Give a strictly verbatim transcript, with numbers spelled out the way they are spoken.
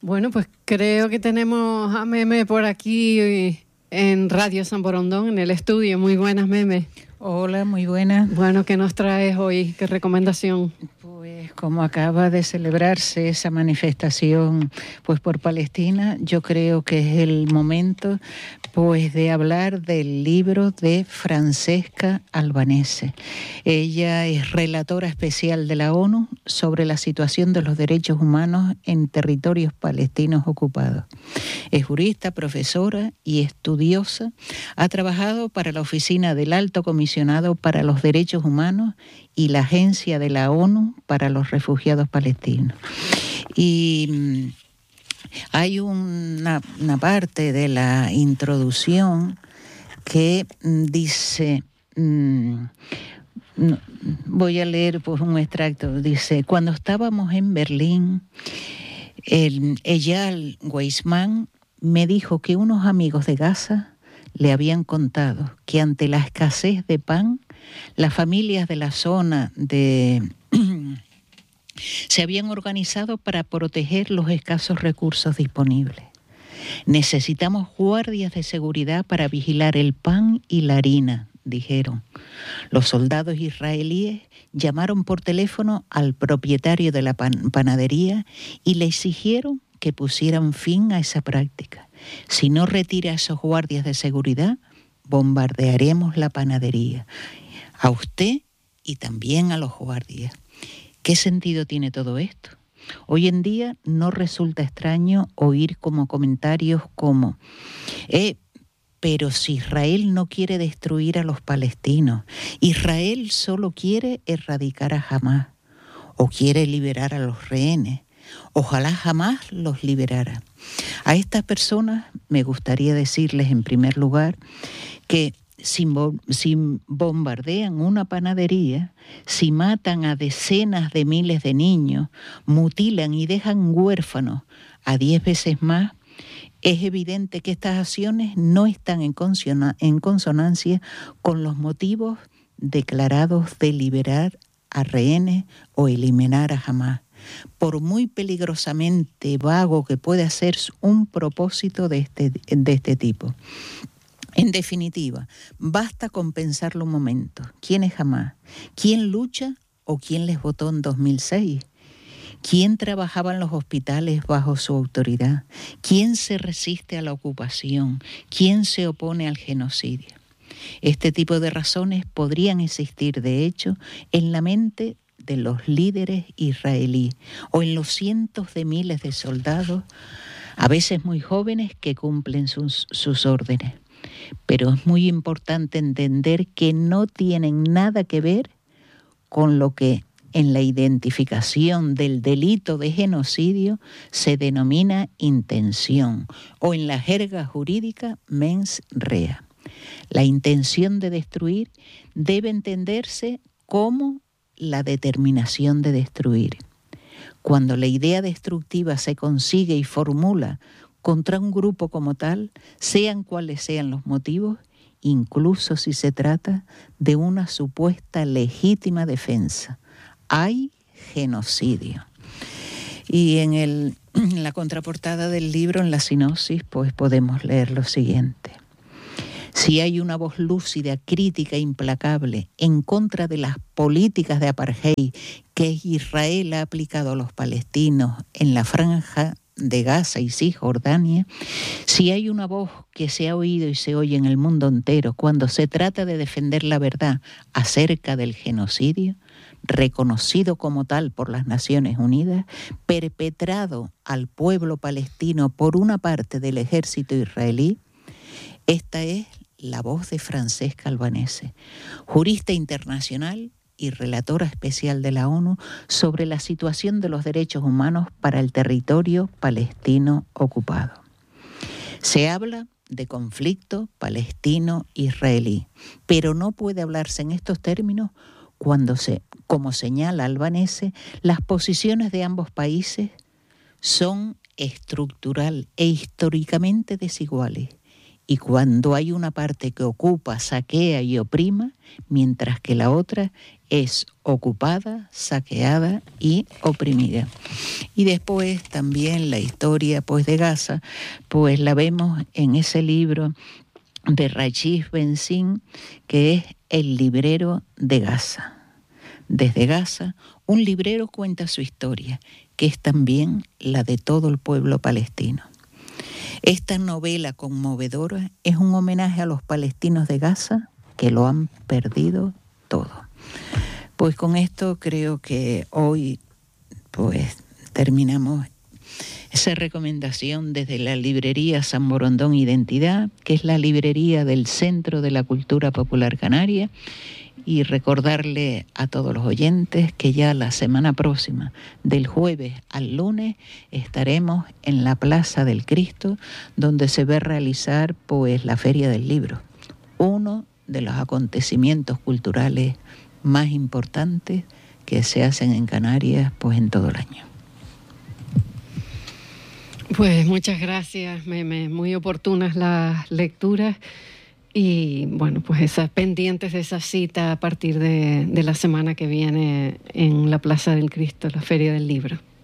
Bueno, pues creo que tenemos a Meme por aquí en Radio San Borondón, en el estudio. Muy buenas, Meme. Hola, muy buenas. Bueno, ¿qué nos traes hoy? ¿Qué recomendación? Pues como acaba de celebrarse esa manifestación pues por Palestina, yo creo que es el momento pues de hablar del libro de Francesca Albanese. Ella es relatora especial de la ONU sobre la situación de los derechos humanos en territorios palestinos ocupados. Es jurista, profesora y estudiosa. Ha trabajado para la Oficina del Alto Comisionado para los Derechos Humanos y la Agencia de la ONU para los Refugiados Palestinos. Y hay una, una parte de la introducción que dice, mmm, no, voy a leer pues un extracto, dice: cuando estábamos en Berlín, el Eyal Weizmann me dijo que unos amigos de Gaza le habían contado que ante la escasez de pan, las familias de la zona de se habían organizado para proteger los escasos recursos disponibles. Necesitamos guardias de seguridad para vigilar el pan y la harina, dijeron. Los soldados israelíes llamaron por teléfono al propietario de la pan- panadería y le exigieron que pusieran fin a esa práctica. Si no retira a esos guardias de seguridad, bombardearemos la panadería. A usted y también a los guardias. ¿Qué sentido tiene todo esto? Hoy en día no resulta extraño oír como comentarios como eh, pero si Israel no quiere destruir a los palestinos, Israel solo quiere erradicar a Hamás o quiere liberar a los rehenes. Ojalá jamás los liberara. A estas personas me gustaría decirles en primer lugar que si, bo- si bombardean una panadería, si matan a decenas de miles de niños, mutilan y dejan huérfanos a diez veces más, es evidente que estas acciones no están en, consona- en consonancia con los motivos declarados de liberar a rehenes o eliminar a Hamás, por muy peligrosamente vago que pueda ser un propósito de este, de este tipo. En definitiva, basta con pensarlo un momento. ¿Quién es Hamás? ¿Quién lucha o quién les votó en dos mil seis? ¿Quién trabajaba en los hospitales bajo su autoridad? ¿Quién se resiste a la ocupación? ¿Quién se opone al genocidio? Este tipo de razones podrían existir, de hecho, en la mente de los líderes israelíes o en los cientos de miles de soldados, a veces muy jóvenes, que cumplen sus, sus órdenes. Pero es muy importante entender que no tienen nada que ver con lo que en la identificación del delito de genocidio se denomina intención o en la jerga jurídica mens rea. La intención de destruir debe entenderse como la determinación de destruir. Cuando la idea destructiva se consigue y formula contra un grupo como tal, sean cuales sean los motivos, incluso si se trata de una supuesta legítima defensa, hay genocidio. Y en, el, en la contraportada del libro, en la sinopsis, pues podemos leer lo siguiente. Si hay una voz lúcida, crítica e implacable en contra de las políticas de apartheid que Israel ha aplicado a los palestinos en la franja de Gaza y Cisjordania, si hay una voz que se ha oído y se oye en el mundo entero cuando se trata de defender la verdad acerca del genocidio, reconocido como tal por las Naciones Unidas, perpetrado al pueblo palestino por una parte del ejército israelí, esta es la voz de Francesca Albanese, jurista internacional y relatora especial de la ONU sobre la situación de los derechos humanos para el territorio palestino ocupado. Se habla de conflicto palestino-israelí, pero no puede hablarse en estos términos cuando se, como señala Albanese, las posiciones de ambos países son estructural e históricamente desiguales. Y cuando hay una parte que ocupa, saquea y oprima, mientras que la otra es ocupada, saqueada y oprimida. Y después también la historia pues de Gaza, pues la vemos en ese libro de Rajiv Ben-Sim, que es El librero de Gaza. Desde Gaza, un librero cuenta su historia, que es también la de todo el pueblo palestino. Esta novela conmovedora es un homenaje a los palestinos de Gaza que lo han perdido todo. Pues con esto creo que hoy pues terminamos esa recomendación desde la librería San Borondón Identidad, que es la librería del Centro de la Cultura Popular Canaria, y recordarle a todos los oyentes que ya la semana próxima, del jueves al lunes, estaremos en la Plaza del Cristo, donde se va a realizar pues la Feria del Libro, uno de los acontecimientos culturales más importantes que se hacen en Canarias pues en todo el año. Pues muchas gracias, Meme, muy oportunas las lecturas y bueno, pues esas pendientes de esa cita a partir de, de la semana que viene en la Plaza del Cristo, la Feria del Libro.